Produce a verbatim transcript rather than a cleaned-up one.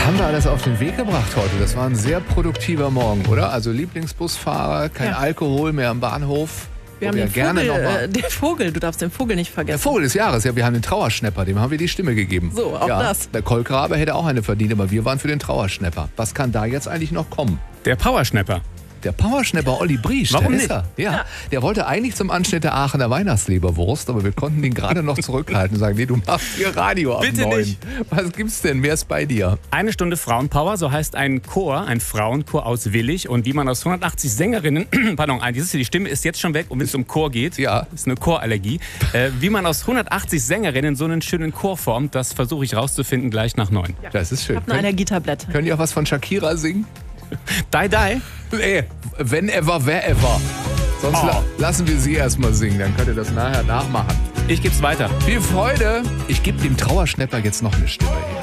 haben wir alles auf den Weg gebracht heute? Das war ein sehr produktiver Morgen, oder? Also Lieblingsbusfahrer, kein Ja. Alkohol mehr am Bahnhof. Wir wo haben wir den gerne Vogel, noch mal äh, der Vogel, du darfst den Vogel nicht vergessen. Der Vogel des Jahres, ja, wir haben den Trauerschnäpper, dem haben wir die Stimme gegeben. So, auch ja, das. Der Kolkrabe hätte auch eine verdient, aber wir waren für den Trauerschnäpper. Was kann da jetzt eigentlich noch kommen? Der Powerschnapper. Der Powerschnäpper Olli Briesch, Warum der nicht? ist er. Ja, der wollte eigentlich zum Anschnitt der Aachener Weihnachtsleberwurst, aber wir konnten ihn gerade noch zurückhalten und sagen, nee, du machst hier Radio ab Bitte neun. nicht. Was gibt's denn? Wer ist bei dir? Eine Stunde Frauenpower, so heißt ein Chor, ein Frauenchor aus Willig. Und wie man aus hundertachtzig Sängerinnen, pardon, dieses, die Stimme ist jetzt schon weg, und wenn es um Chor geht, Ja. ist eine Chorallergie, äh, wie man aus hundertachtzig Sängerinnen so einen schönen Chor formt, das versuche ich rauszufinden gleich nach neun. Das ist schön. Ich habe eine Können, Allergietablette. können die auch was von Shakira singen? Die, die. Nee, wenn ever, wer ever. Sonst Oh. la lassen wir sie erstmal singen, dann könnt ihr das nachher nachmachen. Ich geb's weiter. Viel Freude. Ich gebe dem Trauerschnäpper jetzt noch eine Stimme hier.